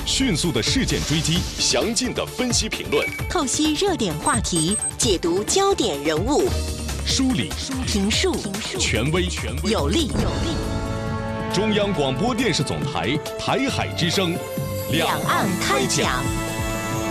迅速的事件追击，详尽的分析评论， 透析热点话题，解读焦点人物， 梳理评述权威有力。 中央广播电视总台台海之声， 两岸开讲。